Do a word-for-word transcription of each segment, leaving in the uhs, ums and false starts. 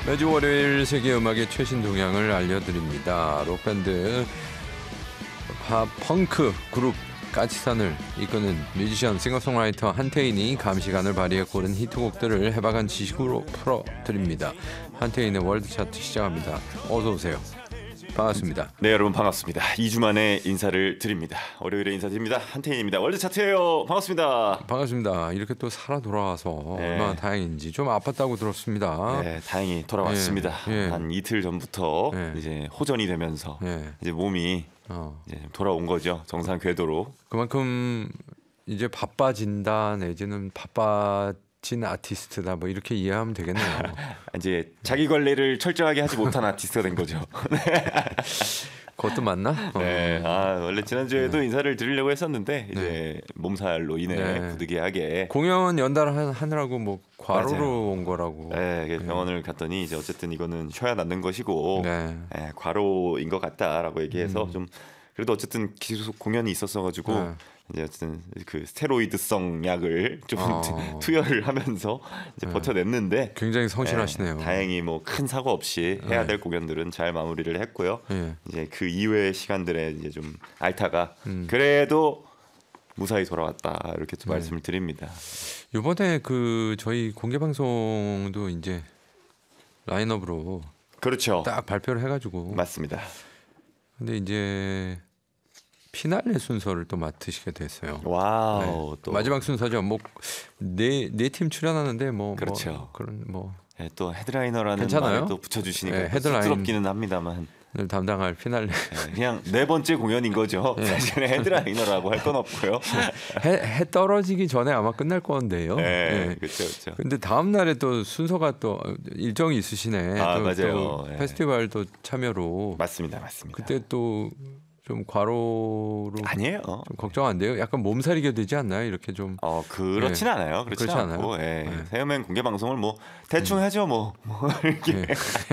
매주 월요일 세계 음악의 최신 동향을 알려드립니다. 록밴드, 팝, 펑크 그룹 까치산을 이끄는 뮤지션, 싱어송라이터 한태인이 감시관을 발휘해 고른 히트곡들을 해박한 지식으로 풀어드립니다. 한태인의 월드차트 시작합니다. 어서 오세요. 반갑습니다. 네, 여러분 반갑습니다. 이 주 만에 인사를 드립니다. 월요일에 인사드립니다. 한태인입니다. 월드차트예요. 반갑습니다. 반갑습니다. 이렇게 또 살아 돌아와서 네. 얼마나 다행인지. 좀 아팠다고 들었습니다. 네, 다행히 돌아왔습니다. 예, 예. 한 이틀 전부터 예. 이제 호전이 되면서 예. 이제 몸이 어. 이제 돌아온 거죠. 정상 궤도로. 그만큼 이제 바빠진다 내지는 바빠진 아티스트다 뭐 이렇게 이해하면 되겠네요. 이제 자기 관리를 철저하게 하지 못한 아티스트가 된 거죠. 그것도 맞나? 어. 네, 아 원래 지난주에도 네. 인사를 드리려고 했었는데 이제 몸살로 인해 네. 부득이하게 공연 연달아 하느라고 뭐 과로로 맞아요. 온 거라고. 네, 병원을 갔더니 이제 어쨌든 이거는 쉬어야 낫는 것이고 네. 네, 과로인 것 같다라고 얘기해서 음. 좀 그래도 어쨌든 계속 공연이 있었어가지고 네. 이제 어쨌든 그 스테로이드성 약을 좀 어. 투여를 하면서 이제 네. 버텨냈는데 굉장히 성실하시네요. 네, 다행히 뭐 큰 사고 없이 해야 네. 될 공연들은 잘 마무리를 했고요. 예. 이제 그 이후의 시간들에 이제 좀 앓다가 음. 그래도 무사히 돌아왔다 이렇게 좀 네. 말씀을 드립니다. 이번에 그 저희 공개 방송도 이제 라인업으로 그렇죠. 딱 발표를 해가지고. 맞습니다. 근데 이제 피날레 순서를 또 맡으시게 됐어요. 와우. 네. 또 마지막 순서죠. 뭐네네 팀 출연하는데 뭐 그렇죠. 뭐 그런 뭐 네, 또 헤드라이너라는 괜찮아요? 말을 또 붙여주시니까 네, 또 헤드라인. 쑥스럽기는 합니다만 을 담당할 피날레. 네, 그냥 네 번째 공연인 거죠. 네. 사실은 헤드라이너라고 할 건 없고요. 해, 해 떨어지기 전에 아마 끝날 건데요. 네, 예. 그렇죠, 그렇죠. 근데 다음 날에 또 순서가 또 일정이 있으시네. 아, 또, 맞아요. 또 예. 페스티벌도 참여로. 맞습니다, 맞습니다. 그때 또 좀 과로로 아니에요. 좀 걱정 안 돼요. 약간 몸살이게 되지 않나요? 이렇게 좀. 어 그렇진 네. 않아요. 그렇진 그렇지 않고 않아요? 예. 네. 새음행 공개 방송을 뭐 대충 하죠, 뭐. 뭐 이렇게. 네.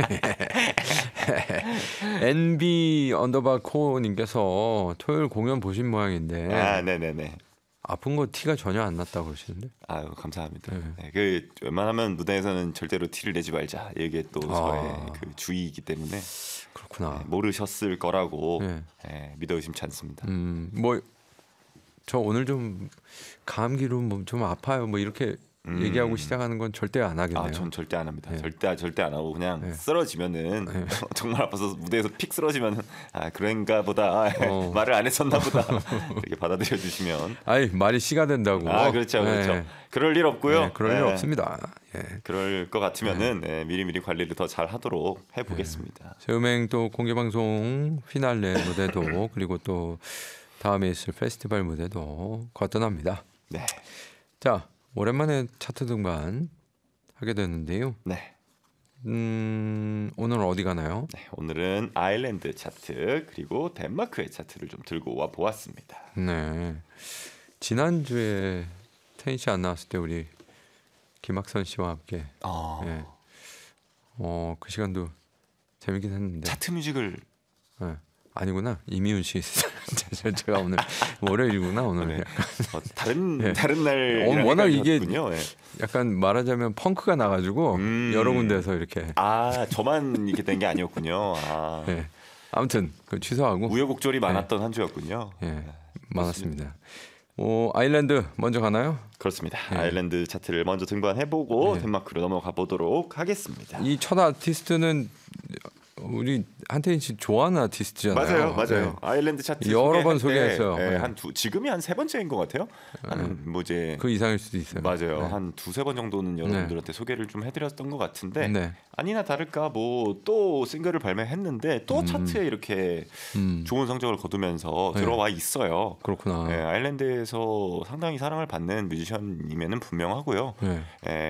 엔비 언더바 코님께서 토요일 공연 보신 모양인데 아, 네, 네, 네. 아픈 거 티가 전혀 안 났다고 그러시는데. 아유 감사합니다. 네. 네, 그 웬만하면 무대에서는 절대로 티를 내지 말자. 이게 또 아. 저의 그 주의이기 때문에 그렇구나. 네, 모르셨을 거라고 네. 예, 믿어 의심치 않습니다. 음, 뭐 저 오늘 좀 감기로 뭐 좀 아파요. 뭐 이렇게 음. 얘기하고 시작하는 건 절대 안 하겠네요. 아, 전 절대 안 합니다. 네. 절대 절대 안 하고 그냥 네. 쓰러지면은 네. 정말 아파서 무대에서 픽 쓰러지면은 아 그런가 보다 어. 말을 안 했었나 보다 이렇게 받아들여 주시면 아이 말이 씨가 된다고. 아 그렇죠 그렇죠 네. 그럴 일 없고요. 네, 그럴 일 네. 없습니다. 예. 그럴 것 같으면은 네, 미리미리 관리를 더 잘 하도록 해보겠습니다. 새음행 또 공개 방송 피날레 무대도 그리고 또 다음에 있을 페스티벌 무대도 거뜬합니다. 네, 자, 오랜만에 차트 등반 하게 됐는데요. 네, 음, 오늘 어디 가나요? 네. 오늘은 아일랜드 차트 그리고 덴마크의 차트를 좀 들고 와 보았습니다. 네. 지난주에 태인 씨 안 나왔을 때 우리 김학선 씨와 함께 어, 예. 어, 그 시간도 재밌긴 했는데. 차트 뮤직을 예. 아니구나. 이미훈 씨. 제가 오늘 월요일이구나 오늘. 네. 어, 다른 예. 다른 날 어, 워낙 이게 군요. 예. 약간 말하자면 펑크가 나가지고 음. 여러 군데서 이렇게. 아 저만 이렇게 된 게 아니었군요. 아, 예. 아무튼 그 취소하고 우여곡절이 많았던 한 주였군요. 예. 많았습니다. 어, 아일랜드 먼저 가나요? 그렇습니다. 예. 아일랜드 차트를 먼저 등반해보고 예. 덴마크로 넘어가 보도록 하겠습니다. 이 첫 아티스트는 우리 한태인 씨 좋아하는 아티스트잖아요. 맞아요, 맞아요. 네. 아일랜드 차트 여러 번 소개할 때, 소개했어요. 예, 네. 한 두, 지금이 한 세 번째인 것 같아요. 한 뭐 이제 그 이상일 수도 있어요. 맞아요. 네. 한 두세 번 정도는 여러분들한테 소개를 좀 해드렸던 것 같은데 네. 아니나 다를까 뭐 또 싱글을 발매했는데 또 음. 차트에 이렇게 음. 좋은 성적을 거두면서 네. 들어와 있어요. 그렇구나. 예, 아일랜드에서 상당히 사랑을 받는 뮤지션이면은 분명하고요. 네. 예,